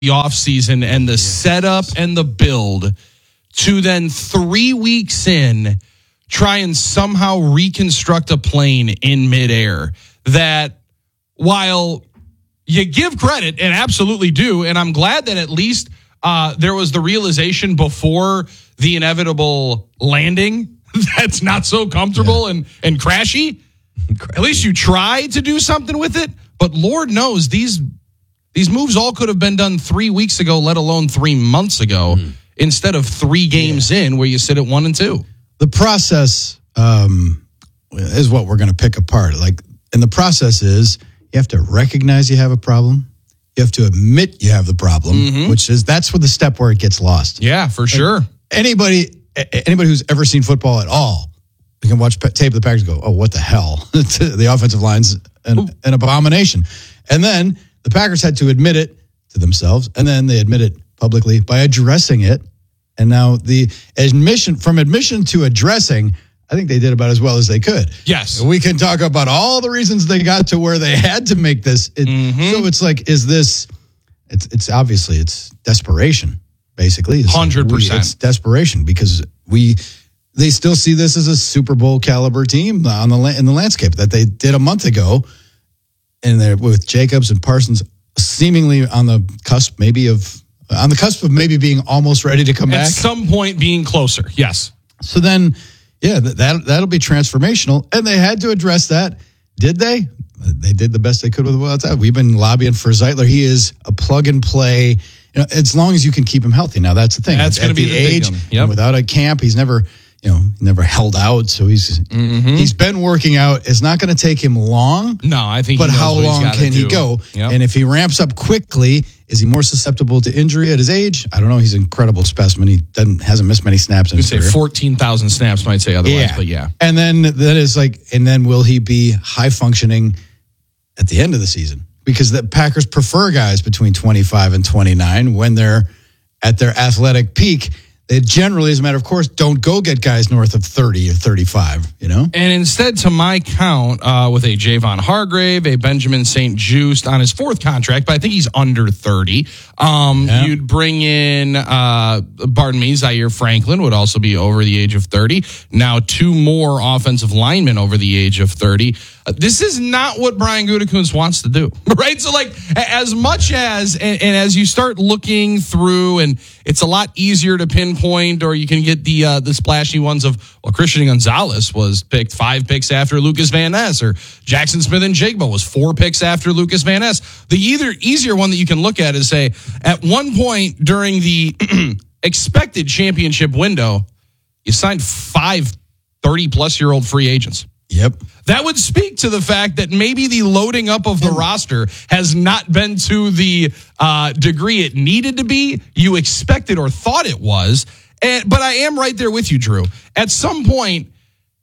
the offseason and the setup and the build to then 3 weeks in try and somehow reconstruct a plane in midair that, while you give credit and absolutely do, and I'm glad that at least there was the realization before the inevitable landing that's not so comfortable and crashy. At least you try to do something with it. But Lord knows these moves all could have been done 3 weeks ago, let alone 3 months ago, instead of 3 games in where you sit at 1-2. The process is what we're going to pick apart. And the process is you have to recognize you have a problem. You have to admit you have the problem, that's where the step where it gets lost. Yeah, for sure. Anybody who's ever seen football at all, you can watch tape of the Packers and go, oh, what the hell? The offensive line's an abomination. And then the Packers had to admit it to themselves, and then they admit it publicly by addressing it. And now the admission to addressing, I think they did about as well as they could. Yes. We can talk about all the reasons they got to where they had to make this. So it's like, it's obviously, it's desperation, basically. 100%. It's desperation because they still see this as a Super Bowl caliber team in the landscape that they did a month ago. And they're with Jacobs and Parsons seemingly on the cusp of maybe being almost ready to come back. At some point being closer, yes. So then, that'll be transformational. And they had to address that. Did they? They did the best they could with what's out. We've been lobbying for Zeitler. He is a plug and play. As long as you can keep him healthy. Now, that's the thing. That's going to be the age. Yep. Without a camp, he's never held out. So he's been working out. It's not going to take him long. No, I think. But how long can he go? Yep. And if he ramps up quickly, is he more susceptible to injury at his age? I don't know. He's an incredible specimen. He hasn't missed many snaps in his career. 14,000 snaps might say otherwise, but yeah. And then will he be high functioning at the end of the season? Because the Packers prefer guys between 25 and 29 when they're at their athletic peak. They generally, as a matter of course, don't go get guys north of 30 or 35, And instead, to my count, with a Javon Hargrave, a Benjamin St. Juste on his 4th contract, but I think he's under 30. You'd bring in, Zaire Franklin would also be over the age of 30. Now 2 more offensive linemen over the age of 30. This is not what Brian Gutekunst wants to do, right? So, as much as, and as you start looking through, and it's a lot easier to pinpoint, or you can get the splashy ones of, Christian Gonzalez was picked 5 picks after Lucas Van Ness, or Jackson Smith-Njigba was 4 picks after Lucas Van Ness. The easier one that you can look at is, say, at one point during the expected championship window, you signed 5 30-plus-year-old free agents. Yep. That would speak to the fact that maybe the loading up of the roster has not been to the degree it needed to be, you expected or thought it was. But I am right there with you, Drew. At some point,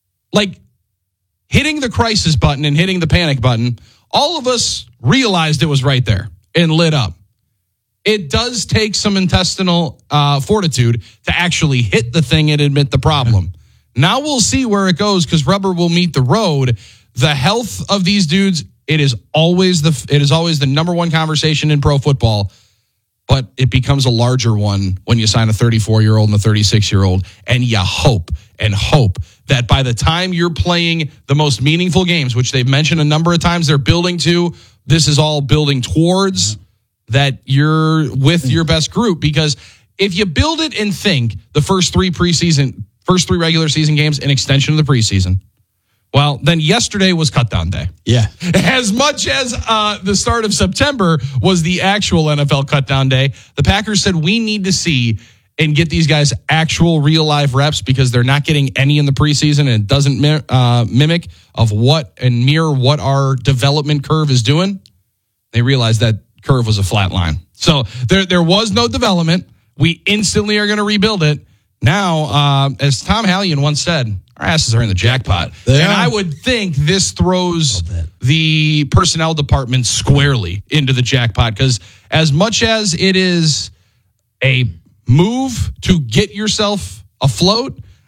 hitting the crisis button and hitting the panic button, all of us realized it was right there and lit up. It does take some intestinal fortitude to actually hit the thing and admit the problem. Now we'll see where it goes because rubber will meet the road. The health of these dudes, it is always the number one conversation in pro football, but it becomes a larger one when you sign a 34-year-old and a 36-year-old, and you hope that by the time you're playing the most meaningful games, which they've mentioned a number of times they're building to, this is all building towards, that you're with your best group. Because if you build it and think the first 3 regular season games, an extension of the preseason. Well, then yesterday was cutdown day. Yeah. As much as the start of September was the actual NFL cutdown day, the Packers said we need to see and get these guys actual real live reps because they're not getting any in the preseason and it doesn't mimic of mirror what our development curve is doing. They realized that curve was a flat line. So there was no development. We instantly are going to rebuild it. Now, as Tom Hallion once said, our asses are in the jackpot. And I would think this throws the personnel department squarely into the jackpot because as much as it is a move to get yourself afloat,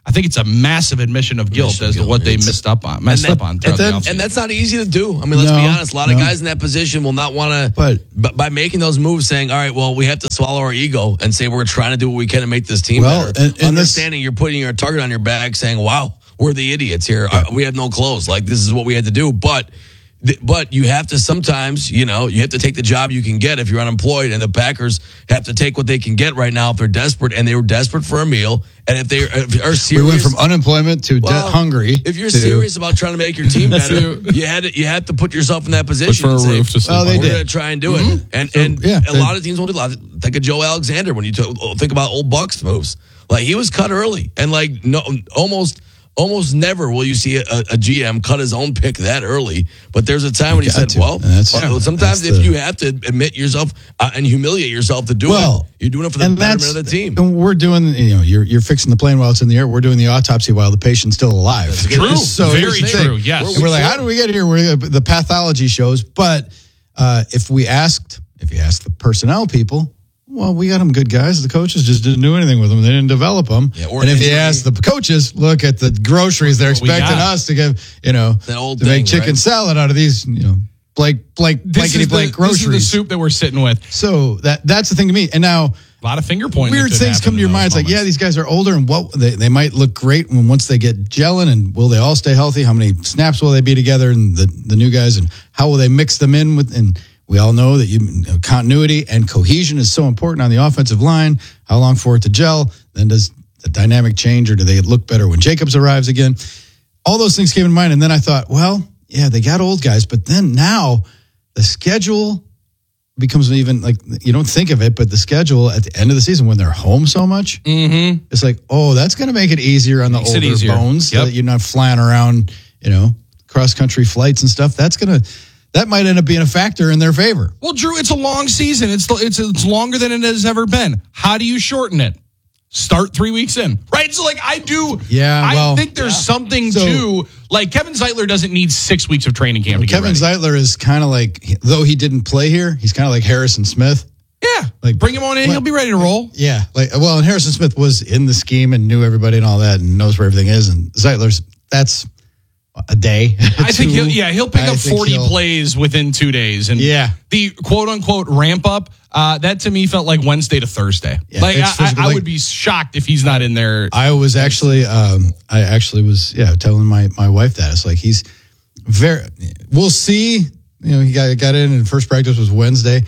I think it's a massive admission of guilt as to what they messed up on throughout the offseason. And that's not easy to do. I mean, let's be honest. A lot of guys in that position will not want to, but by making those moves, saying, all right, well, we have to swallow our ego and say we're trying to do what we can to make this team better. And understanding you're putting your target on your back, saying, wow, we're the idiots here. We had no clothes. Like, this is what we had to do. But you have to sometimes, you have to take the job you can get if you're unemployed, and the Packers have to take what they can get right now if they're desperate, and they were desperate for a meal. And if they are serious, we went from unemployment to hungry. If you're serious about trying to make your team better, you had to put yourself in that position. For a roof to sleep on. We're going to try and do it. And a lot of teams won't do a lot. Think of Joe Alexander when you think about old Bucs moves. Like, he was cut early, and almost never will you see a GM cut his own pick that early. But there's a time when he said, sometimes if you have to admit yourself and humiliate yourself to do it, you're doing it for the betterment of the team. And we're doing, you're fixing the plane while it's in the air. We're doing the autopsy while the patient's still alive. That's true. So very true, yes. And we're like, how do we get here? The pathology shows. But if you ask the personnel people, well, we got them good guys. The coaches just didn't do anything with them. They didn't develop them. Yeah, and if you ask the coaches, look at the groceries they're expecting us to give, make chicken salad out of these, blankety blank groceries. This is the soup that we're sitting with. So that's the thing to me. And now a lot of finger pointing. Weird things come to your mind. It's like, these guys are older, and what they might look great once they get gelling, and will they all stay healthy? How many snaps will they be together, and the new guys, and how will they mix them in with and we all know that continuity and cohesion is so important on the offensive line. How long for it to gel? Then does the dynamic change, or do they look better when Jacobs arrives again? All those things came in mind. And then I thought, they got old guys. But then now the schedule becomes even like, you don't think of it, but the schedule at the end of the season when they're home so much, it's like, that's going to make it easier on the older bones so that you're not flying around, cross-country flights and stuff. That might end up being a factor in their favor. Well, Drew, it's a long season. It's longer than it has ever been. How do you shorten it? Start 3 weeks in, right? So, I think there's something to, Kevin Zeitler doesn't need 6 weeks of training camp to get Kevin ready. Zeitler is kind of like, though he didn't play here, he's kind of like Harrison Smith. Yeah, bring him on in. He'll be ready to roll. Yeah, and Harrison Smith was in the scheme and knew everybody and all that and knows where everything is. And Zeitler's, that's a day. I think he'll pick up 40 plays within 2 days. And the quote unquote ramp up, that to me felt like Wednesday to Thursday. Yeah, I would be shocked if he's not in there. I was actually, telling my wife that. It's like, he's we'll see. He got in and first practice was Wednesday.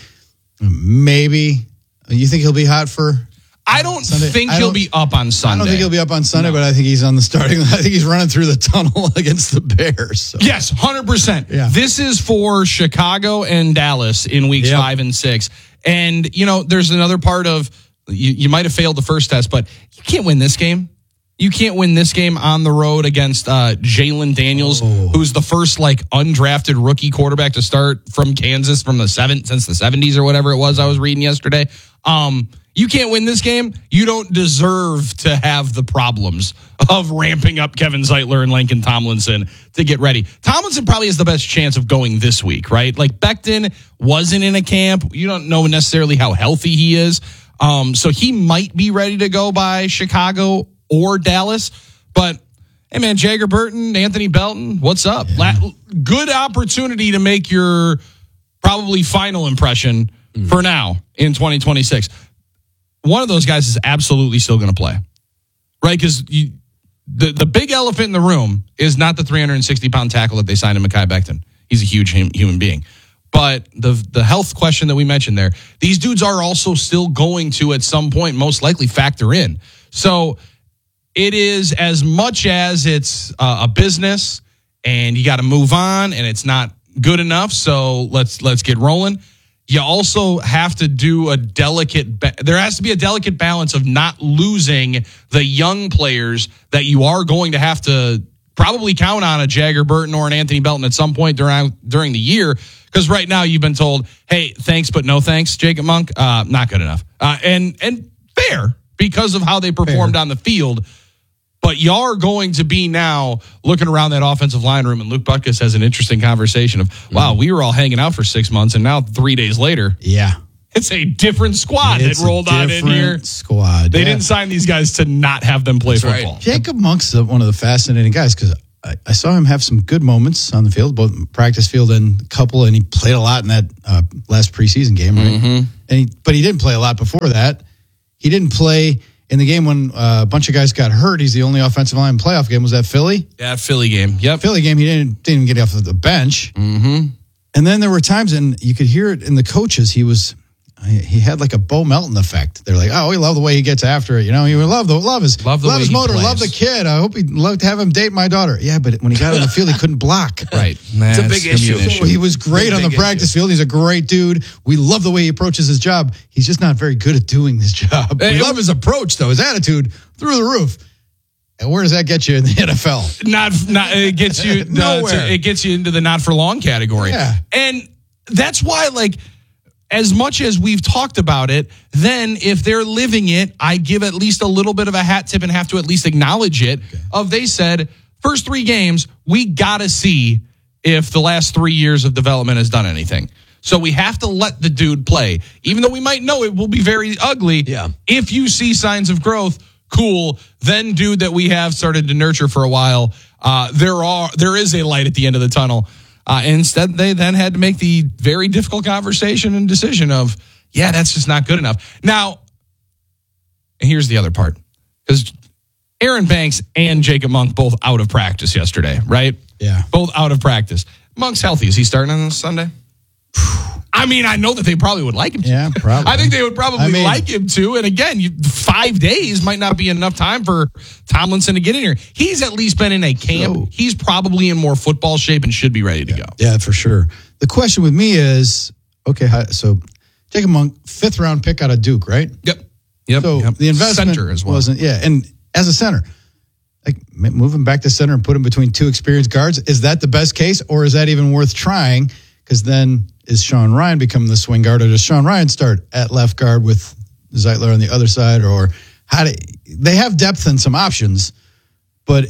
Maybe. You think he'll be hot for I don't think he'll be up on Sunday. I don't think he'll be up on Sunday, but I think he's on the starting. I think he's running through the tunnel against the Bears. So. Yes, 100%. Yeah. This is for Chicago and Dallas in weeks 5 and 6. And, there's another part of, you might have failed the first test, but you can't win this game. You can't win this game on the road against Jalen Daniels, who's the first undrafted rookie quarterback to start from Kansas since the 70s or whatever it was I was reading yesterday. You can't win this game. You don't deserve to have the problems of ramping up Kevin Zeitler and Lincoln Tomlinson to get ready. Tomlinson probably has the best chance of going this week, right? Becton wasn't in a camp. You don't know necessarily how healthy he is. So he might be ready to go by Chicago or Dallas. But, hey, man, Jagger Burton, Anthony Belton, what's up? Yeah. Good opportunity to make your probably final impression for now in 2026. One of those guys is absolutely still going to play, right? Because the big elephant in the room is not the 360-pound tackle that they signed in Mekhi Becton. He's a huge human being. But the health question that we mentioned there, these dudes are also still going to, at some point, most likely factor in. So it is, as much as it's a business and you got to move on and it's not good enough, so let's get rolling. You also have to do there has to be a delicate balance of not losing the young players that you are going to have to probably count on, a Jagger Burton or an Anthony Belton at some point during the year. Because right now you've been told, hey, thanks, but no thanks, Jacob Monk. Not good enough. And fair because of how they performed on the field. But you are going to be now looking around that offensive line room, and Luke Butkus has an interesting conversation of, wow, we were all hanging out for 6 months, and now 3 days later, It's a different squad that rolled on in here. Squad. They didn't sign these guys to not have them play football. Right. Jacob Monk's one of the fascinating guys because I saw him have some good moments on the field, both practice field and a couple, and he played a lot in that last preseason game, right? Mm-hmm. But he didn't play a lot before that. He didn't play in the game when a bunch of guys got hurt. He's the only offensive line playoff game. Was that Philly? Yeah, Philly game. Yep. Philly game, he didn't even get off of the bench. Mm-hmm. And then there were times, and you could hear it in the coaches, he had like a Bo Melton effect. They're like, oh, we love the way he gets after it. You know, he would love his motor, love the kid. I hope he'd love to have him date my daughter. Yeah, but when he got on the field, he couldn't block. Right. It's a big issue. So he was great on the practice field. He's a great dude. We love the way he approaches his job. He's just not very good at doing his job. We love his approach, though. His attitude, through the roof. And where does that get you in the NFL? Not it gets you nowhere. It gets you into the not for long category. Yeah. And that's why, like, as much as we've talked about it, then if they're living it, I give at least a little bit of a hat tip and have to at least acknowledge it. Okay. They said, first 3 games, we got to see if the last 3 years of development has done anything. So we have to let the dude play. Even though we might know it will be very ugly, if you see signs of growth, cool. Then dude that we have started to nurture for a while, there is a light at the end of the tunnel. Instead, they then had to make the very difficult conversation and decision of, that's just not good enough. Now, here's the other part. Because Aaron Banks and Jacob Monk both out of practice yesterday, right? Yeah. Both out of practice. Monk's healthy. Is he starting on Sunday? I mean, I know that they probably would like him to. Yeah, probably. I think they would probably like him to. And again, 5 days might not be enough time for Tomlinson to get in here. He's at least been in a camp. So, he's probably in more football shape and should be ready to go. Yeah, for sure. The question with me is, okay, so Jacob Monk, 5th round pick out of Duke, right? Yep. So the investment center as well. Wasn't, and as a center, like move him back to center and put him between 2 experienced guards, is that the best case, or is that even worth trying? Because then is Sean Ryan become the swing guard, or does Sean Ryan start at left guard with Zeitler on the other side? Or they have depth and some options, but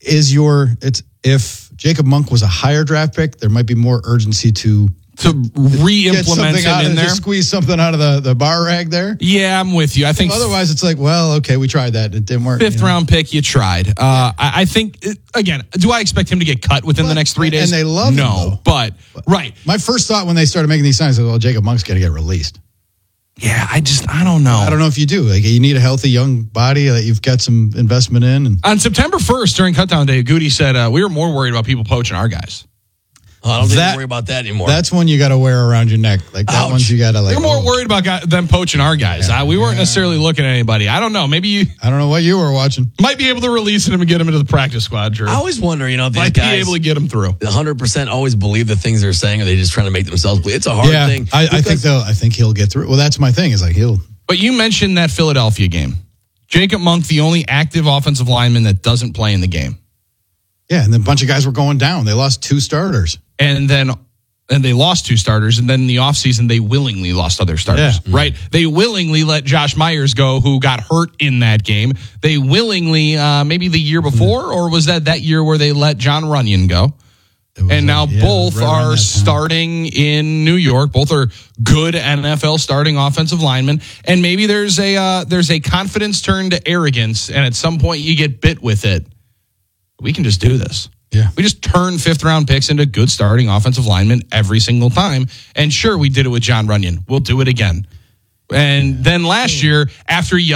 if Jacob Monk was a higher draft pick, there might be more urgency to re-implement him in there, to squeeze something out of the bar rag there. Yeah, I'm with you. I think otherwise it's like, well, okay, we tried that, it didn't work. 5th round pick, you tried. I think again, do I expect him to get cut within the next 3 days? And they love him, though. but right. My first thought when they started making these signs was, well, Jacob Monk's got to get released. Yeah, I don't know. I don't know if you do. Like, you need a healthy young body that you've got some investment in. And on September 1st during Cutdown Day, Goody said we were more worried about people poaching our guys. I don't think we worry about that anymore. That's one you got to wear around your neck. Like that one's you got to like. We're more worried about them poaching our guys. We weren't necessarily looking at anybody. I don't know. Maybe you. I don't know what you were watching. Might be able to release him and get him into the practice squad, Drew. I always wonder, these might guys be able to get him through. 100% always believe the things they're saying, or they just trying to make themselves believe. It's a hard thing. I think he'll get through. Well, that's my thing. Is like he'll. But you mentioned that Philadelphia game. Jacob Monk, the only active offensive lineman that doesn't play in the game. Yeah, and then a bunch of guys were going down. They lost 2 starters. And they lost 2 starters, and then in the offseason, they willingly lost other starters, right? They willingly let Josh Myers go, who got hurt in that game. They willingly, maybe the year before, or was that year where they let John Runyon go? And now both are starting in New York. Both are good NFL starting offensive linemen. And maybe there's a confidence turn to arrogance, and at some point you get bit with it. We can just do this. Yeah. We just turn 5th round picks into good starting offensive linemen every single time. And sure, we did it with John Runyon. We'll do it again. And then last year, after you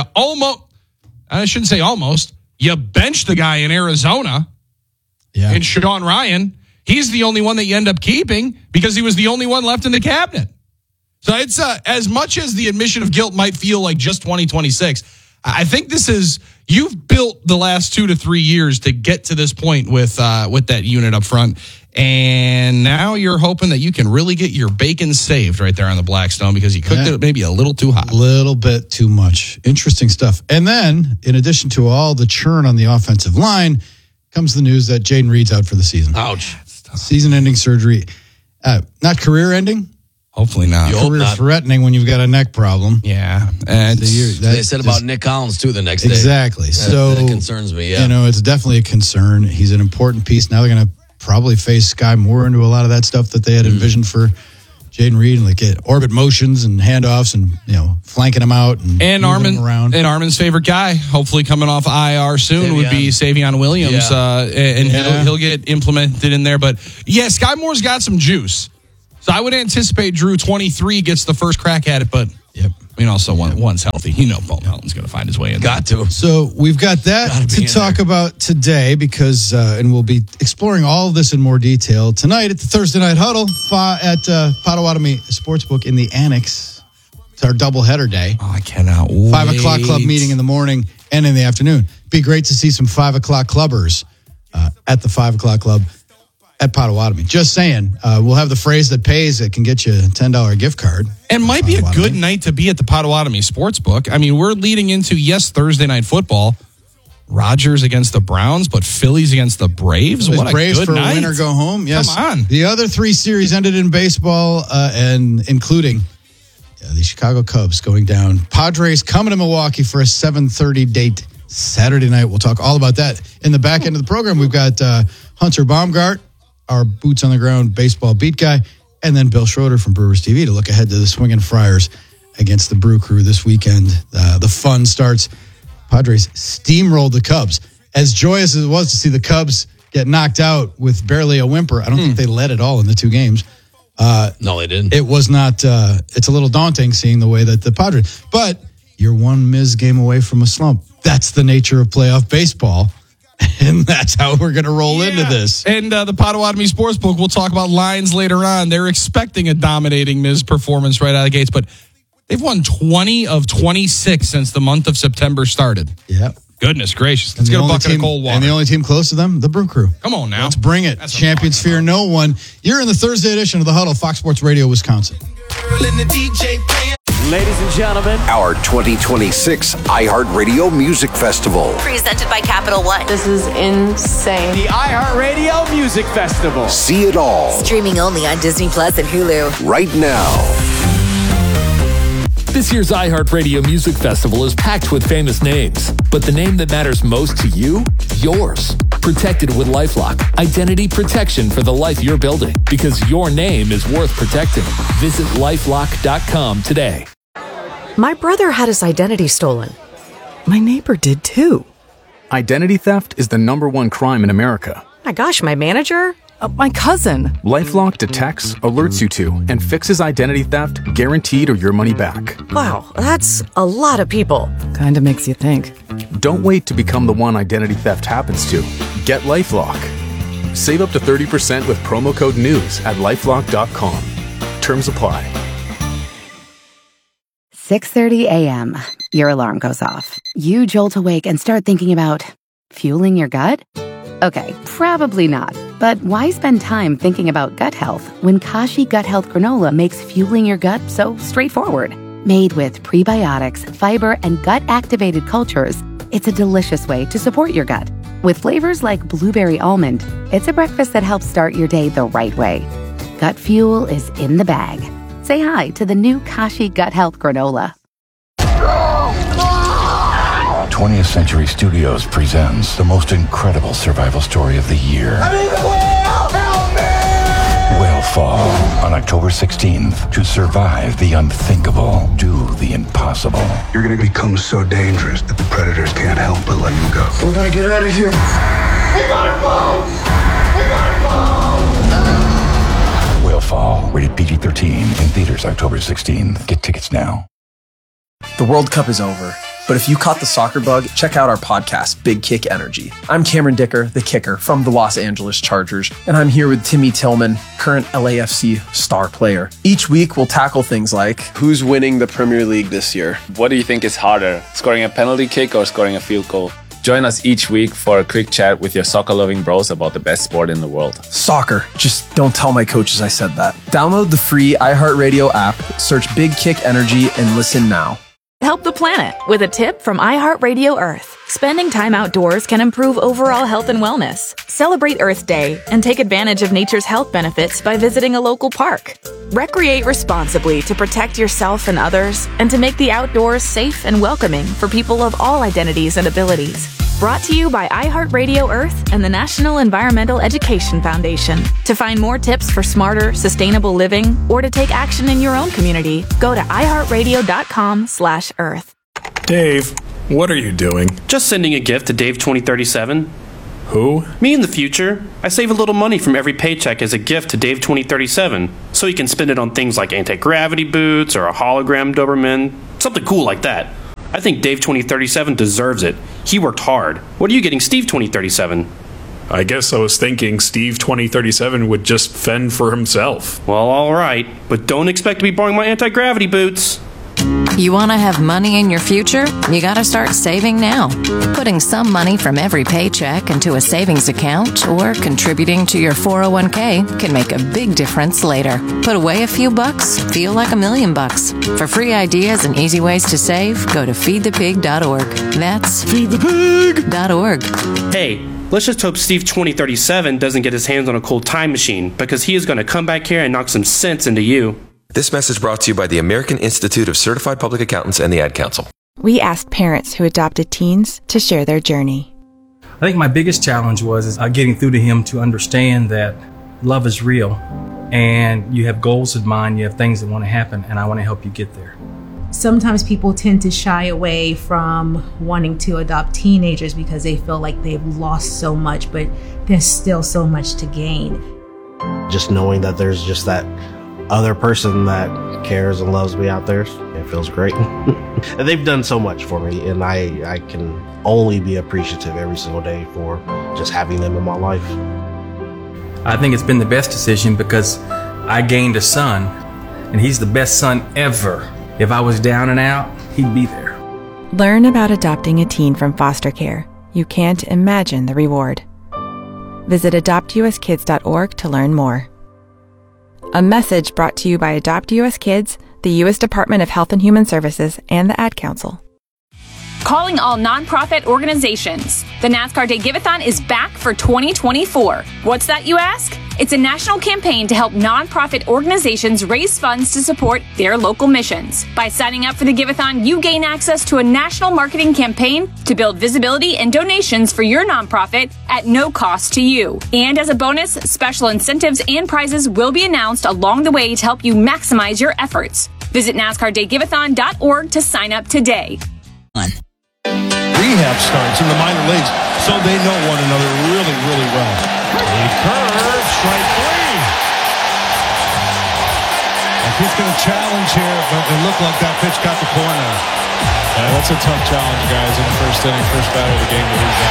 you benched the guy in Arizona in Sean Ryan. He's the only one that you end up keeping because he was the only one left in the cabinet. So it's as much as the admission of guilt might feel like just 2026, I think this is, you've built the last 2 to 3 years to get to this point with that unit up front. And now you're hoping that you can really get your bacon saved right there on the Blackstone because you cooked it maybe a little too hot. A little bit too much. Interesting stuff. And then, in addition to all the churn on the offensive line, comes the news that Jaden Reed's out for the season. Ouch. Season-ending surgery. Not career-ending? Hopefully not. Career-threatening when you've got a neck problem. Yeah. And they said about Nick Collins, too, the next day. Exactly. That concerns me, it's definitely a concern. He's an important piece. Now they're going to probably phase Sky Moore into a lot of that stuff that they had envisioned for Jaden Reed and get orbit motions and handoffs and flanking them out and Armin around. And Armin's favorite guy, hopefully coming off IR soon, would be Savion Williams, and he'll get implemented in there. But Sky Moore's got some juice, so I would anticipate Drew 23 gets the first crack at it. But also one's healthy. Paul Melton's going to find his way in. Got to. So we've got that to talk about today because, and we'll be exploring all of this in more detail tonight at the Thursday Night Huddle at Potawatomi Sportsbook in the Annex. It's our doubleheader day. Oh, I cannot wait. 5 o'clock club meeting in the morning and in the afternoon. Be great to see some 5 o'clock clubbers at the 5 o'clock club at Potawatomi. Just saying, we'll have the phrase that pays that can get you a $10 gift card. And might be a good night to be at the Potawatomi Sportsbook. I mean, we're leading into, Thursday night football. Rogers against the Browns, but Phillies against the Braves. What a Braves good for night. A win or go home. Yes. Come on. The other 3 series ended in baseball, and including the Chicago Cubs going down. Padres coming to Milwaukee for a 7:30 date Saturday night. We'll talk all about that. In the back end of the program, we've got Hunter Baumgart, our boots on the ground baseball beat guy, and then Bill Schroeder from Brewers TV to look ahead to the Swinging Friars against the Brew Crew this weekend. The fun starts. Padres steamrolled the Cubs. As joyous as it was to see the Cubs get knocked out with barely a whimper, I don't think they led at all in the 2 games. No, they didn't. It was not, it's a little daunting seeing the way that the Padres, but you're one Miz game away from a slump. That's the nature of playoff baseball. And that's how we're going to roll into this. And the Potawatomi Sportsbook, we'll talk about lines later on. They're expecting a dominating Miz performance right out of the gates, but they've won 20 of 26 since the month of September started. Yep. Goodness gracious. Let's get a bucket of cold water. And the only team close to them, the Brew Crew. Come on now. Let's bring it. Champions fear no one. You're in the Thursday edition of the Huddle, Fox Sports Radio, Wisconsin. Ladies and gentlemen, our 2026 iHeartRadio Music Festival. Presented by Capital One. This is insane. The iHeartRadio Music Festival. See it all. Streaming only on Disney Plus and Hulu. Right now. This year's iHeartRadio Music Festival is packed with famous names, but the name that matters most to you, yours. Protected with LifeLock. Identity protection for the life you're building, because your name is worth protecting. Visit LifeLock.com today. My brother had his identity stolen. My neighbor did too. Identity theft is the #1 crime in America. My gosh, my manager? My cousin. LifeLock detects, alerts you to, and fixes identity theft guaranteed or your money back. Wow, that's a lot of people. Kinda makes you think. Don't wait to become the one identity theft happens to. Get LifeLock. Save up to 30% with promo code NEWS at LifeLock.com. Terms apply. 6:30 a.m. Your alarm goes off. You jolt awake and start thinking about fueling your gut? Okay, probably not. But why spend time thinking about gut health when Kashi Gut Health Granola makes fueling your gut so straightforward? Made with prebiotics, fiber, and gut-activated cultures, it's a delicious way to support your gut. With flavors like blueberry almond, it's a breakfast that helps start your day the right way. Gut fuel is in the bag. Say hi to the new Kashi Gut Health Granola. 20th Century Studios presents the most incredible survival story of the year. I'm in the whale! Help me! Whale Fall on October 16th. To survive the unthinkable, do the impossible. You're going to become so dangerous that the predators can't help but let you go. We're going to get out of here. We got a boat! We got a boat! Whale Fall, rated PG-13, in theaters October 16th. Get tickets now. The World Cup is over. But if you caught the soccer bug, check out our podcast, Big Kick Energy. I'm Cameron Dicker, the kicker from the Los Angeles Chargers, and I'm here with Timmy Tillman, current LAFC star player. Each week, we'll tackle things like, who's winning the Premier League this year? What do you think is harder, scoring a penalty kick or scoring a field goal? Join us each week for a quick chat with your soccer-loving bros about the best sport in the world. Soccer. Just don't tell my coaches I said that. Download the free iHeartRadio app, search Big Kick Energy, and listen now. Help the planet with a tip from iHeartRadio Earth. Spending time outdoors can improve overall health and wellness. Celebrate Earth Day and take advantage of nature's health benefits by visiting a local park. Recreate responsibly to protect yourself and others, and to make the outdoors safe and welcoming for people of all identities and abilities. Brought to you by iHeartRadio Earth and the National Environmental Education Foundation. To find more tips for smarter, sustainable living or to take action in your own community, go to iHeartRadio.com/Earth. Dave, what are you doing? Just sending a gift to Dave 2037. Who? Me in the future. I save a little money from every paycheck as a gift to Dave 2037, so he can spend it on things like anti-gravity boots or a hologram Doberman, something cool like that. I think Dave 2037 deserves it. He worked hard. What are you getting Steve 2037? I guess I was thinking Steve 2037 would just fend for himself. Well, all right, but don't expect to be borrowing my anti-gravity boots. You want to have money in your future? You got to start saving now. Putting some money from every paycheck into a savings account or contributing to your 401k can make a big difference later. Put away a few bucks, feel like $1 million. For free ideas and easy ways to save, go to feedthepig.org. That's feedthepig.org. Hey, let's just hope Steve 2037 doesn't get his hands on a cool time machine, because he is going to come back here and knock some sense into you. This message brought to you by the American Institute of Certified Public Accountants and the Ad Council. We asked parents who adopted teens to share their journey. I think my biggest challenge was getting through to him to understand that love is real and you have goals in mind, you have things that want to happen, and I want to help you get there. Sometimes people tend to shy away from wanting to adopt teenagers because they feel like they've lost so much, but there's still so much to gain. Just knowing that there's just that other person that cares and loves me out there, it feels great. And they've done so much for me, and I can only be appreciative every single day for just having them in my life. I think it's been the best decision because I gained a son, and he's the best son ever. If I was down and out, he'd be there. Learn about adopting a teen from foster care. You can't imagine the reward. Visit adoptuskids.org to learn more. A message brought to you by Adopt US Kids, the U.S. Department of Health and Human Services, and the Ad Council. Calling all nonprofit organizations. The NASCAR Day Give-A-thon is back for 2024. What's that, you ask? It's a national campaign to help nonprofit organizations raise funds to support their local missions. By signing up for the Give-A-thon, you gain access to a national marketing campaign to build visibility and donations for your nonprofit at no cost to you. And as a bonus, special incentives and prizes will be announced along the way to help you maximize your efforts. Visit NASCARDayGiveathon.org to sign up today. Rehab starts in the minor leagues, so they know one another really, really well. He curves, strike three. If he's going to challenge here, but it looked like that pitch got the corner. Yeah, that's a tough challenge, guys, in the first inning, first batter of the game to lose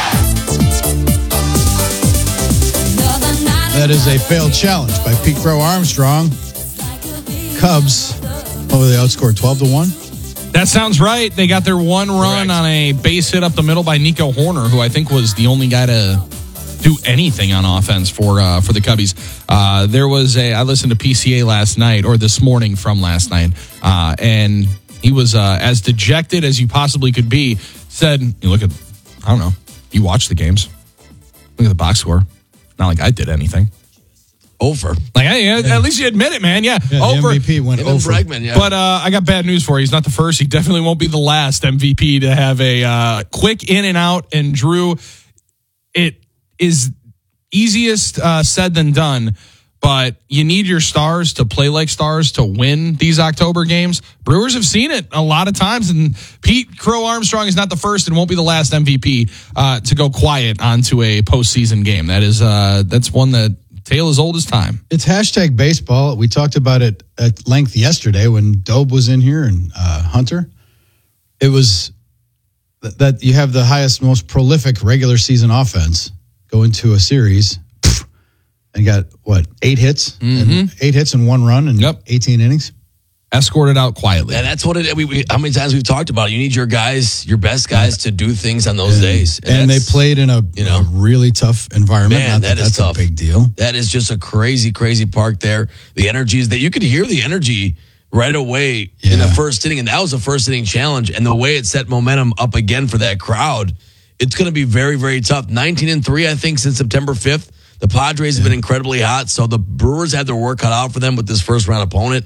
that. That is a failed challenge by Pete Crow Armstrong. Cubs, they outscored 12-1. That sounds right. They got their one run on a base hit up the middle by Nico Horner, who I think was the only guy to do anything on offense for the Cubbies. There was I listened to PCA last night, or this morning from last night, and he was as dejected as you possibly could be. Said, you look at, I don't know, you watch the games. Look at the box score. Not like I did anything. Over. Like, hey, at least you admit it, man. Yeah, over. The MVP went over. Bregman, yeah. But I got bad news for you. He's not the first. He definitely won't be the last MVP to have a quick in and out. And Drew, it is easiest said than done, but you need your stars to play like stars to win these October games. Brewers have seen it a lot of times, and Pete Crow Armstrong is not the first and won't be the last MVP to go quiet onto a postseason game. That's one that tale as old as time. It's hashtag baseball. We talked about it at length yesterday when Dobe was in here and Hunter. It was that you have the highest, most prolific regular season offense go into a series and got, 8 hits? Mm-hmm. And 8 hits and 1 run in 18 innings? Escorted out quietly. Yeah, that's what how many times we've talked about it. You need your guys, your best guys to do things on those days. And they played in a really tough environment. Man, that's tough. A big deal. That is just a crazy, crazy park there. The energy is that you could hear the energy right away in the first inning. And that was a first inning challenge. And the way it set momentum up again for that crowd, it's going to be very, very tough. 19-3, I think, since September 5th. The Padres have been incredibly hot. So the Brewers had their work cut out for them with this first round opponent.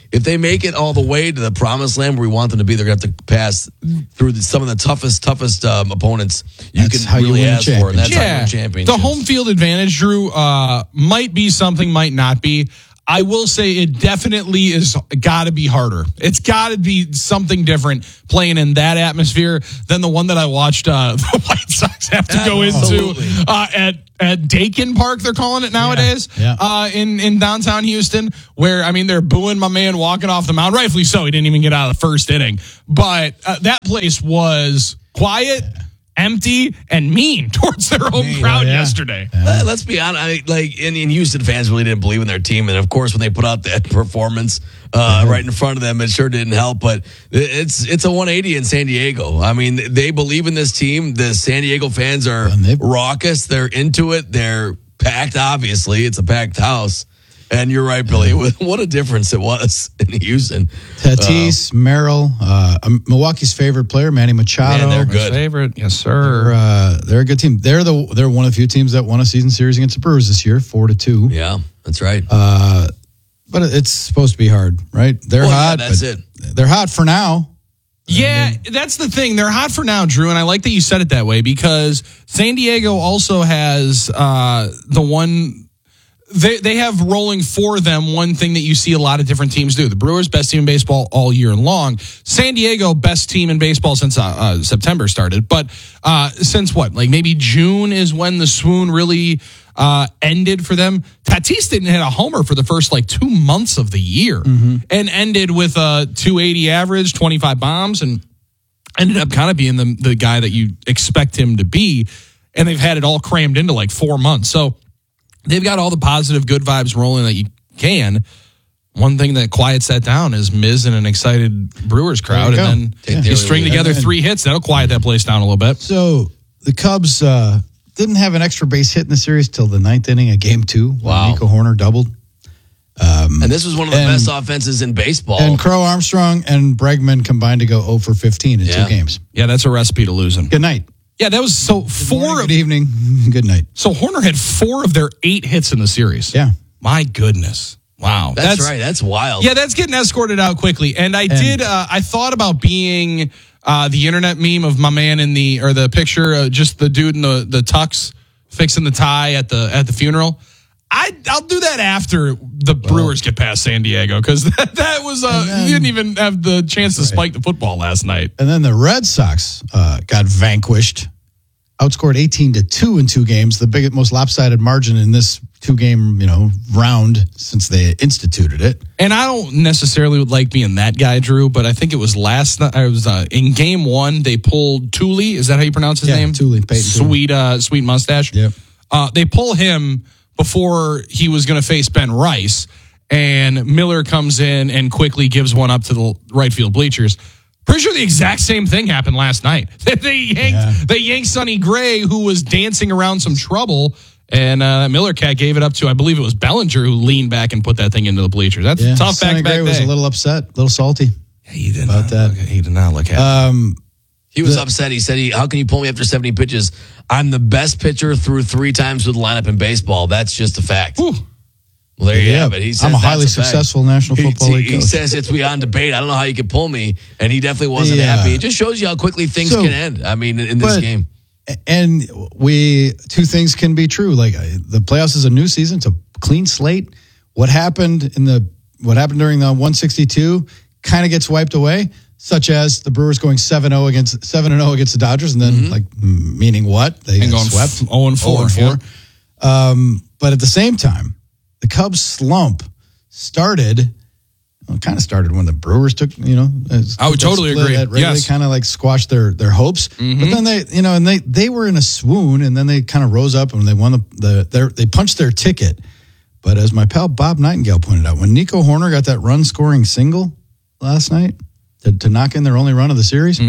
if they make it all the way to the promised land where we want them to be, they're going to have to pass through some of the toughest opponents that's can really ask for. And that's how you win championships. The home field advantage, Drew, might be something, might not be. I will say it definitely is got to be harder. It's got to be something different playing in that atmosphere than the one that I watched the White Sox have to go into at Dakin Park, they're calling it nowadays, in downtown Houston, where, I mean, they're booing my man walking off the mound. Rightfully so. He didn't even get out of the first inning. But that place was quiet, empty, and mean towards their own crowd yesterday. Let's be honest. In Houston, fans really didn't believe in their team, and of course, when they put out that performance right in front of them, it sure didn't help. But it's a 180 in San Diego. I mean, they believe in this team. The San Diego fans are raucous. They're into it. They're packed. Obviously, it's a packed house. And you're right, Billy. What a difference it was in Houston. Tatis, Merrill, Milwaukee's favorite player, Manny Machado. Man, they're good. Favorite, yes, sir. They're a good team. They're one of the few teams that won a season series against the Brewers this year, 4-2. Yeah, that's right. But it's supposed to be hard, right? They're hot. Yeah, that's it. They're hot for now. Yeah, that's the thing. They're hot for now, Drew, and I like that you said it that way because San Diego also has the one. They have rolling for them one thing that you see a lot of different teams do. The Brewers, best team in baseball all year long. San Diego, best team in baseball since September started. But since what? Like maybe June is when the swoon really ended for them. Tatis didn't hit a homer for the first 2 months of the year and ended with a 280 average, 25 bombs, and ended up kind of being the guy that you expect him to be. And they've had it all crammed into 4 months. So they've got all the positive, good vibes rolling that you can. One thing that quiets that down is Miz and an excited Brewers crowd. And then you string together 3 hits. That'll quiet that place down a little bit. So the Cubs didn't have an extra base hit in the series till the 9th inning of Game 2. Wow. Nico Hoerner doubled. And this was one of the best offenses in baseball. And Crow Armstrong and Bregman combined to go 0 for 15 in 2 games. Yeah, that's a recipe to losing. Good night. Yeah, that was Good evening. Good night. So Hoerner had 4 of their 8 hits in the series. Yeah. My goodness. Wow. That's right. That's wild. Yeah, that's getting escorted out quickly. And I thought about being the internet meme of my man in the picture, just the dude in the tux fixing the tie at the funeral. I'll do that after the Brewers get past San Diego because that was you didn't even have the chance to spike the football last night. And then the Red Sox got vanquished, outscored 18-2 in 2 games, the most lopsided margin in this 2-game round since they instituted it. And I don't necessarily like being that guy, Drew, but I think it was last night. I was in Game 1. They pulled Thule. Is that how you pronounce his name? Thule. Sweet mustache. Yep. They pull him before he was going to face Ben Rice, and Miller comes in and quickly gives one up to the right field bleachers. Pretty sure the exact same thing happened last night. They yanked Sonny Gray, who was dancing around some trouble, and Miller cat gave it up to, I believe it was Bellinger, who leaned back and put that thing into the bleachers. That's a tough Sonny back-to-back Gray was day. a little upset, a little salty. Yeah, he did not look happy. He was upset. He said, how can you pull me after 70 pitches? I'm the best pitcher through 3 times with the lineup in baseball. That's just a fact. Ooh. Well, there you have it. He says I'm a highly successful National Football League coach. He says it's beyond debate. I don't know how you could pull me, and he definitely wasn't happy. It just shows you how quickly things can end. I mean, in this game. And 2 things can be true. The playoffs is a new season. It's a clean slate. What happened during the 162 kind of gets wiped away. Such as the Brewers going 7-0 against the Dodgers, and then meaning what? They got swept 0-4. But at the same time, the Cubs slump started when the Brewers took, I would totally agree. Yes. They kind of squashed their hopes. But then they were in a swoon, and then they kind of rose up and they won they punched their ticket. But as my pal Bob Nightingale pointed out, when Nico Hoerner got that run scoring single last night to knock in their only run of the series,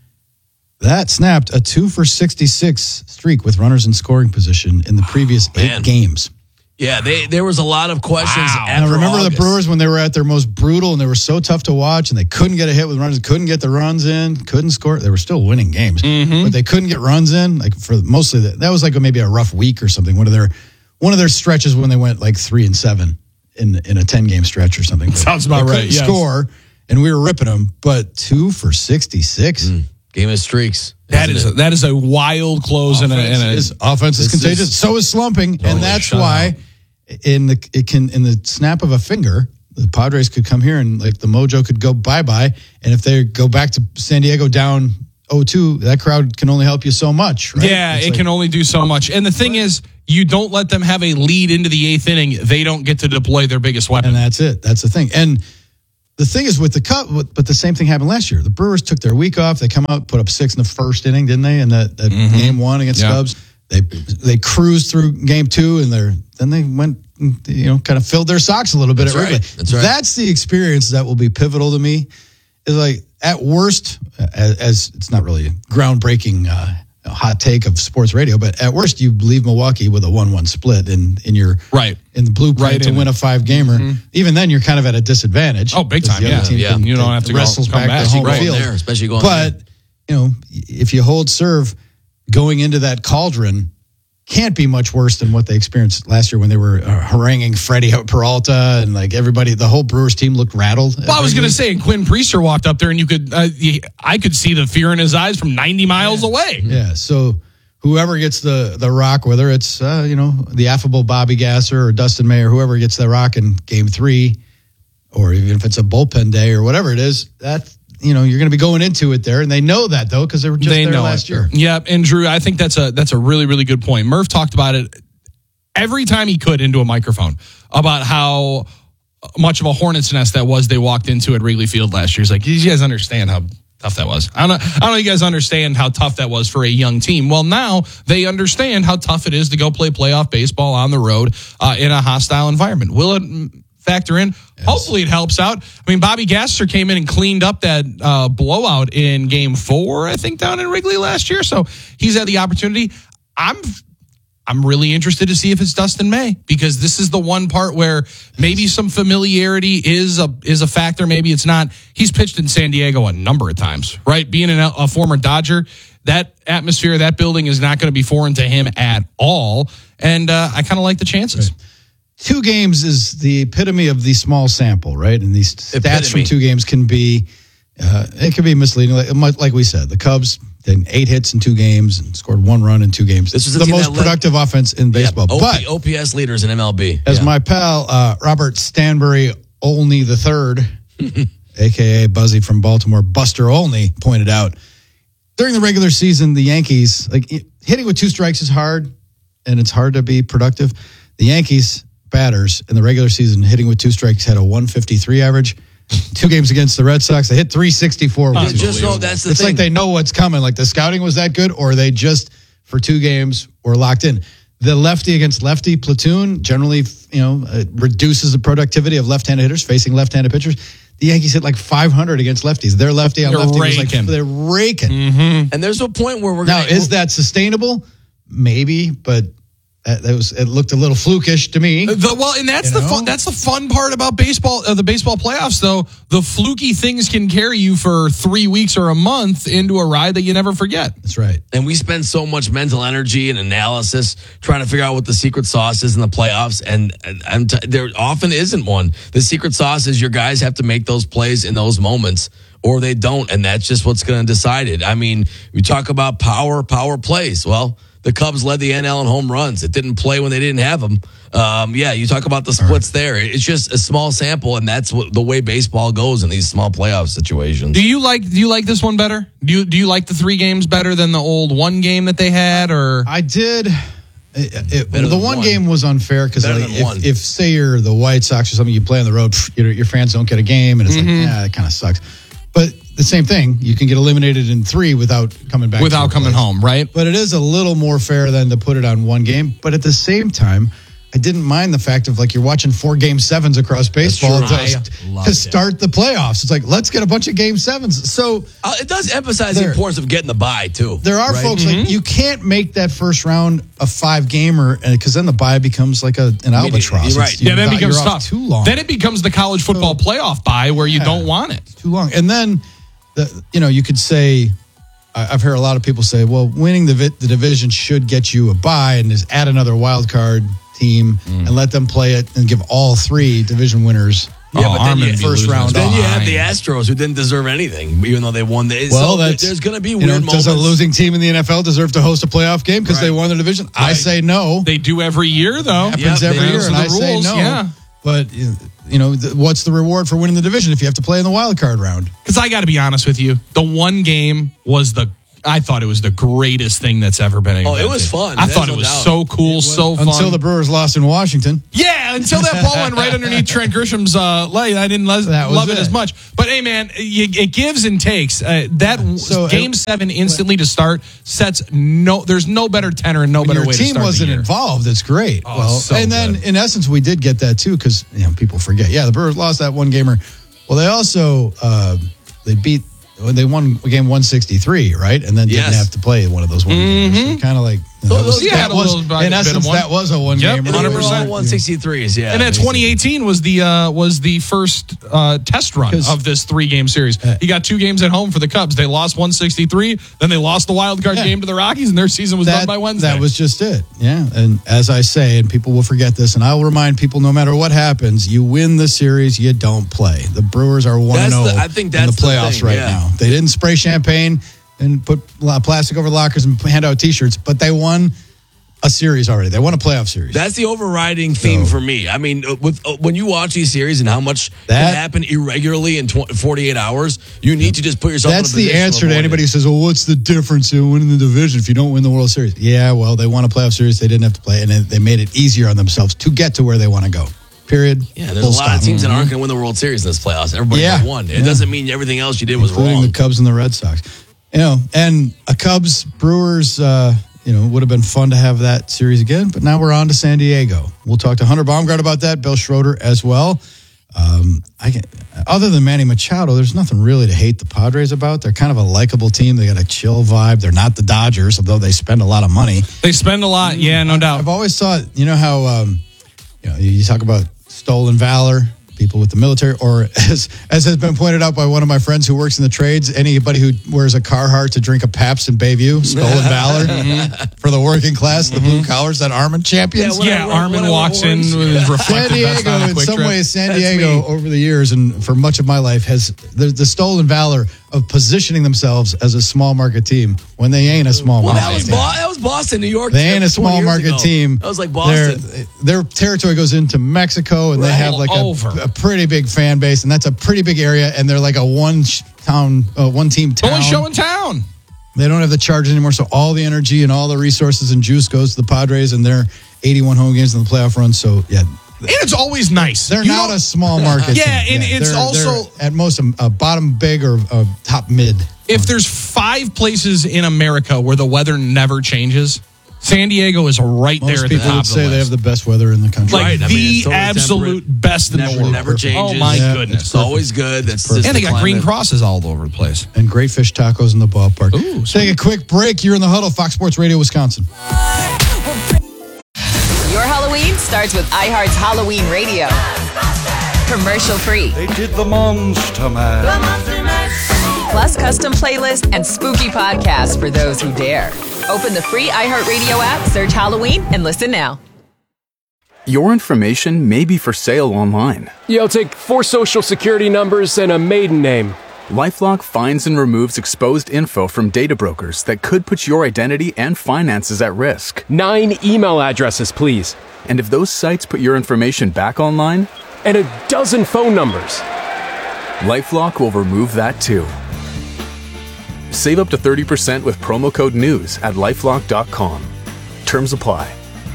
that snapped a 2 for 66 streak with runners in scoring position in the previous 8 games. Yeah, there was a lot of questions. Wow. And I remember the Brewers when they were at their most brutal and they were so tough to watch and they couldn't get a hit with runners, couldn't get the runs in, couldn't score. They were still winning games, but they couldn't get runs in. For mostly that was maybe a rough week or something. One of their stretches when they went 3-7 in a 10-game stretch or something. Sounds about right. Yes. Score, and we were ripping them, but 2 for 66. Game of streaks. That is a wild close. Offense is contagious. So is slumping, and that's why in the snap of a finger, the Padres could come here and like the mojo could go bye-bye, and if they go back to San Diego down 0-2, that crowd can only help you so much, right? Yeah, it can only do so much. And the thing is, you don't let them have a lead into the 8th inning. They don't get to deploy their biggest weapon. And that's it. That's the thing. And the thing is with the Cup, but the same thing happened last year. The Brewers took their week off. They come out, put up 6 in the first inning, didn't they? And that game 1 against Cubs. They cruised through game 2, and then they went, kind of filled their socks a little bit at Wrigley. That's right. That's the experience that will be pivotal to me. Is like at worst, as it's not really a groundbreaking hot take of sports radio, but at worst you leave Milwaukee with a 1-1 split in the blueprint to win a 5-gamer. Even then you're kind of at a disadvantage. Oh, big time! You don't have to come back to home field there, especially going. But if you hold serve going into that cauldron, can't be much worse than what they experienced last year when they were haranguing Freddie Peralta and like everybody. The whole Brewers team looked rattled. Well, I was going to say, and Quinn Priester walked up there, and I could see the fear in his eyes from 90 miles away. Yeah. So whoever gets the rock, whether it's the affable Bobby Gasser or Dustin May or whoever gets the rock in Game 3, or even if it's a bullpen day or whatever it is, that. You're going to be going into it there, and they know that though because they were just there last year. Yeah, and Drew, I think that's a really, really good point. Murph talked about it every time he could into a microphone about how much of a hornet's nest that was they walked into at Wrigley Field last year. He's like, you guys understand how tough that was. I don't know you guys understand how tough that was for a young team. Well, now they understand how tough it is to go play playoff baseball on the road in a hostile environment. Will it factor in? Yes. Hopefully it helps out. I mean, Bobby Gasser came in and cleaned up that blowout in Game 4, I think, down in Wrigley last year. So he's had the opportunity. I'm really interested to see if it's Dustin May, because this is the one part where maybe some familiarity is a factor. Maybe it's not. He's pitched in San Diego a number of times, right? Being a former Dodger, that atmosphere, that building is not going to be foreign to him at all. And I kind of like the chances. Right. 2 games is the epitome of the small sample, right? And these stats from 2 games can be, it can be misleading. Like we said, the Cubs did 8 hits in 2 games and scored 1 run in 2 games. This is the most productive offense in baseball. But OPS leaders in MLB. As my pal Robert Stanbury Olney III, a.k.a. Buzzy from Baltimore, Buster Olney, pointed out, during the regular season, the Yankees, hitting with 2 strikes is hard, and it's hard to be productive. The Yankees batters in the regular season hitting with 2 strikes had a 153 average. 2 games against the Red Sox, they hit 364. Just know that's the thing. It's like they know what's coming. Like the scouting was that good, or they just for 2 games were locked in. The lefty against lefty platoon generally, reduces the productivity of left-handed hitters facing left-handed pitchers. The Yankees hit like 500 against lefties. Their lefty on lefty was like they're raking. Mm-hmm. And there's a point where is that sustainable? Maybe, but. It looked a little flukish to me. That's the fun. That's the fun part about baseball. The baseball playoffs, though, the fluky things can carry you for 3 weeks or a month into a ride that you never forget. That's right. And we spend so much mental energy and analysis trying to figure out what the secret sauce is in the playoffs, and there often isn't one. The secret sauce is your guys have to make those plays in those moments, or they don't, and that's just what's going to decide it. I mean, we talk about power plays. Well, the Cubs led the NL in home runs. It didn't play when they didn't have them. You talk about the splits there. It's just a small sample, and that's the way baseball goes in these small playoff situations. Do you like this one better? Do you like the 3 games better than the old 1 game that they had? Or I did. The one game was unfair because if say you're the White Sox or something, you play on the road, your fans don't get a game, and it's that kind of sucks. But the same thing, you can get eliminated in 3 without coming back. Without coming home, right? But it is a little more fair than to put it on 1 game. But at the same time, I didn't mind the fact of you're watching 4 Game 7s across baseball to start the playoffs. It's like, let's get a bunch of Game 7s. So it does emphasize the importance of getting the bye too. There are folks you can't make that first round a 5-gamer because then the bye becomes like an albatross. Right. Then it becomes tough. Too long. Then it becomes the college football playoff bye where you don't want it. Too long. And then you could say, I've heard a lot of people say, well, winning the division should get you a bye and just add another wild card team and let them play it and give all 3 division winners first round. Then you have the Astros who didn't deserve anything, even though they won. There's going to be weird moments. Does a losing team in the NFL deserve to host a playoff game because they won the division? Right. I say no. They do every year, though. It happens every year, and I say no. Yeah. But, what's the reward for winning the division if you have to play in the wild card round? Because I got to be honest with you, the one game was I thought it was the greatest thing that's ever been invented. Oh, it was fun. I thought it was so cool, so fun. Until the Brewers lost in Washington. Yeah, until that ball went right underneath Trent Grisham's leg. I didn't love it as much. But, hey, man, it gives and takes. Game 7 instantly to start there's no better tenor and no better way to start the year. Your team wasn't involved. It's great. In essence, we did get that, too, because people forget. Yeah, the Brewers lost that one gamer. Well, they also they won game 163, right? And then didn't have to play one of those one games. Kind of like in essence, that was a one game. 100% 163s. Yeah, and then 2018 was the first test run of this 3-game series. He got 2 games at home for the Cubs. They lost 163. Then they lost the wild card game to the Rockies, and their season was done by Wednesday. That was just it. Yeah, and as I say, and people will forget this, and I will remind people, no matter what happens, you win the series, you don't play. The Brewers are 1-0 in the playoffs right now. They didn't spray champagne and put plastic over lockers and hand out T-shirts, but they won a series already. They won a playoff series. That's the overriding theme for me. I mean, when you watch these series and how much can happen irregularly in 48 hours, you need to just put yourself in a position. That's the answer to anybody who says, well, what's the difference in winning the division if you don't win the World Series? Yeah, well, they won a playoff series. They didn't have to play, and they made it easier on themselves to get to where they want to go. Period. Yeah, there's a lot of teams that aren't going to win the World Series in this playoffs. Everybody won. It doesn't mean everything else you did was wrong. Including the Cubs and the Red Sox. And a Cubs Brewers, would have been fun to have that series again. But now we're on to San Diego. We'll talk to Hunter Baumgart about that, Bill Schroeder as well. Other than Manny Machado, there's nothing really to hate the Padres about. They're kind of a likable team. They got a chill vibe. They're not the Dodgers, although they spend a lot of money. They spend a lot, yeah, no doubt. I've always thought, how you talk about stolen valor, people with the military, or as has been pointed out by one of my friends who works in the trades, anybody who wears a Carhartt to drink a Pabst in Bayview, stolen valor for the working class, the blue collars, that Armin champions. Armin walks in with reflective vest on a quick trip. San Diego over the years and for much of my life has the stolen valor of positioning themselves as a small market team when they ain't a small market team. That was Boston, New York. They ain't a small market team. That was like Boston. Their territory goes into Mexico, and they have like a pretty big fan base, and that's a pretty big area, and they're like a one-team town. Only show in town. They don't have the Chargers anymore, so all the energy and all the resources and juice goes to the Padres and their 81 home games in the playoff run. So, yeah. And it's always nice. They're not a small market team. And it's also at most a bottom big or a top mid. If there's 5 places in America where the weather never changes, San Diego is right there at the top of the list. Most people would say they have the best weather in the country. Like the absolute best in the world. Never changes. Oh, my goodness. It's always good. And they got green crosses all over the place. And great fish tacos in the ballpark. Ooh, take a quick break. You're in the huddle, Fox Sports Radio, Wisconsin. Your Halloween starts with iHeart's Halloween Radio. Commercial free. They did the Monster Mash. Plus custom playlist and spooky podcasts for those who dare. Open the free iHeartRadio app, search Halloween, and listen now. Your information may be for sale online. Yeah, I'll take 4 social security numbers and a maiden name. LifeLock finds and removes exposed info from data brokers that could put your identity and finances at risk. 9 email addresses, please. And if those sites put your information back online? And a dozen phone numbers. LifeLock will remove that too. Save up to 30% with promo code NEWS at LifeLock.com. Terms apply.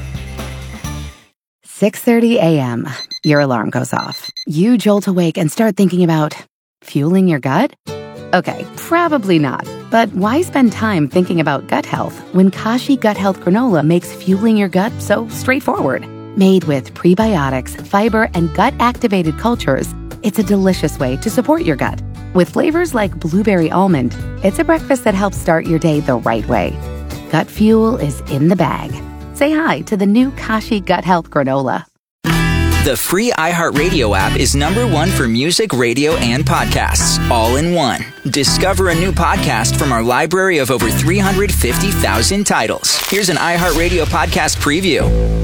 6:30 a.m. Your alarm goes off. You jolt awake and start thinking about fueling your gut? Okay, probably not. But why spend time thinking about gut health when Kashi Gut Health Granola makes fueling your gut so straightforward? Made with prebiotics, fiber, and gut-activated cultures, it's a delicious way to support your gut. With flavors like blueberry almond, it's a breakfast that helps start your day the right way. Gut fuel is in the bag. Say hi to the new Kashi Gut Health Granola. The free iHeartRadio app is #1 for music, radio, and podcasts, all in one. Discover a new podcast from our library of over 350,000 titles. Here's an iHeartRadio podcast preview.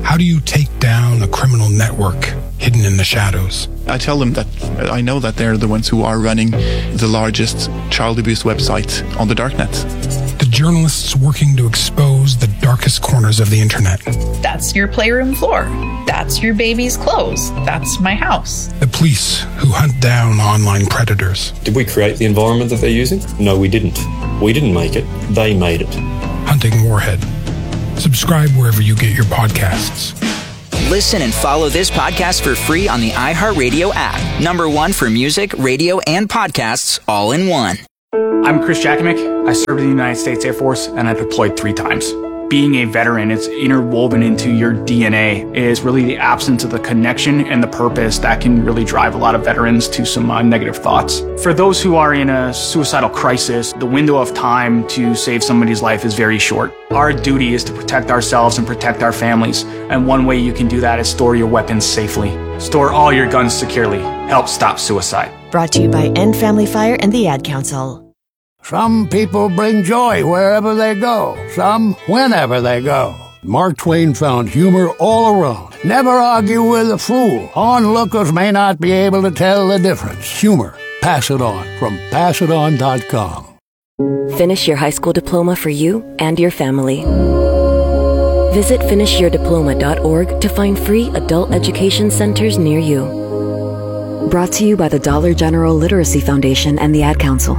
How do you take down a criminal network hidden in the shadows? I tell them that I know that they're the ones who are running the largest child abuse website on the darknet. The journalists working to expose the darkest corners of the internet. That's your playroom floor. That's your baby's clothes. That's my house. The police who hunt down online predators. Did we create the environment that they're using? No, we didn't. We didn't make it. They made it. Hunting Warhead. Subscribe wherever you get your podcasts. Listen and follow this podcast for free on the iHeartRadio app. #1 for music, radio, and podcasts all in one. I'm Chris Jakimick. I served in the United States Air Force and I deployed 3 times. Being a veteran, it's interwoven into your DNA. It is really the absence of the connection and the purpose that can really drive a lot of veterans to some negative thoughts. For those who are in a suicidal crisis, the window of time to save somebody's life is very short. Our duty is to protect ourselves and protect our families. And one way you can do that is store your weapons safely. Store all your guns securely. Help stop suicide. Brought to you by End Family Fire and the Ad Council. Some people bring joy wherever they go, some whenever they go. Mark Twain found humor all around. Never argue with a fool. Onlookers may not be able to tell the difference. Humor. Pass it on from passiton.com. Finish your high school diploma for you and your family. Visit finishyourdiploma.org to find free adult education centers near you. Brought to you by the Dollar General Literacy Foundation and the Ad Council.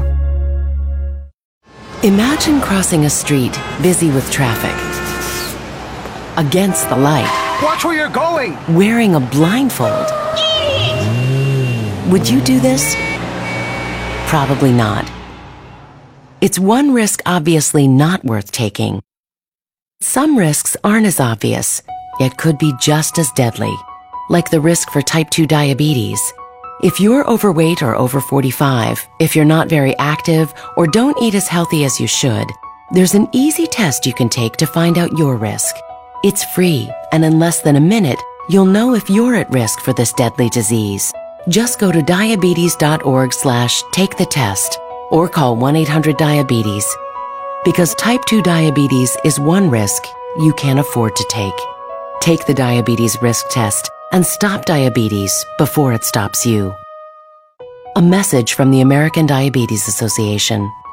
Imagine crossing a street busy with traffic. Against the light. Watch where you're going! Wearing a blindfold. Would you do this? Probably not. It's one risk obviously not worth taking. Some risks aren't as obvious, yet could be just as deadly, like the risk for type 2 diabetes. If you're overweight or over 45, if you're not very active, or don't eat as healthy as you should, there's an easy test you can take to find out your risk. It's free, and in less than a minute, you'll know if you're at risk for this deadly disease. Just go to diabetes.org/take-the-test or call 1-800-DIABETES. Because type 2 diabetes is one risk you can't afford to take. Take the diabetes risk test and stop diabetes before it stops you. A message from the American Diabetes Association.